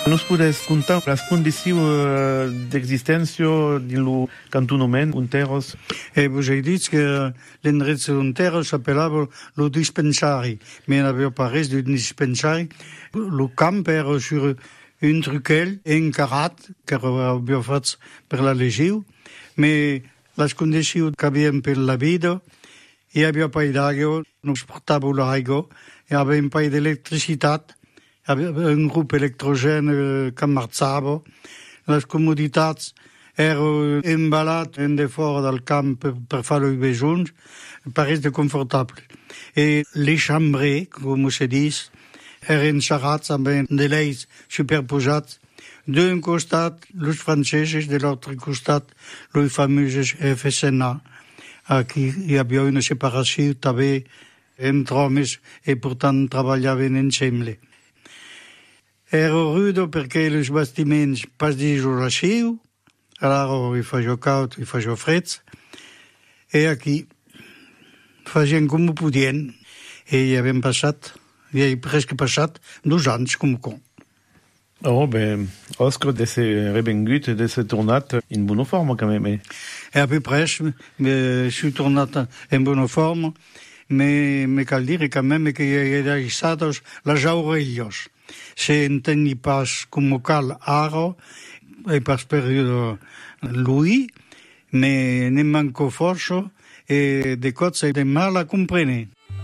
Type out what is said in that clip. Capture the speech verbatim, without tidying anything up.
Nos podes contar las condicions d'existència din lo cantonament Unteros? E vos he dit que l'endreç d'Unteros s'appellava lo dispensari, mais n'avia pas res d'un dispensari. Lo camp era sur un truquel encarat, que havia fet per la legiu, mais les condicions que havíem per la vida, hi havia pas d'aigua, no es portava l'aigua, hi havia un pas d'electricitat, hi havia un grup electrogène que marxava, les comoditats eren emballat en de fora del camp per, per fer-ho bé junts, pareix de confortable. I les chambrers, com se diu, eren xerrats amb de leis superposats. D'un costat, els francesos, de l'altre costat, els famosos F S N A. Aquí hi havia una separació també entre homes i, per tant, treballaven ensemble. Era rudo perquè els bastiments pas diuen així, allora hi feia caut, hi feia fred, i aquí feien com ho podien, i hi havien passat, hi havia presque passat dos anys com com. Oh, ben, Oscar d'esse revengut, d'esse tornat in bona forma, quand même. Et à peu près, je suis tourné en bonne forme, mais, mais cal dire quand même que hi ha deixat les aurellos. Se enteni pas com cal ara, e pas per lui, mais ne manco força, e de cose de mal a comprendre.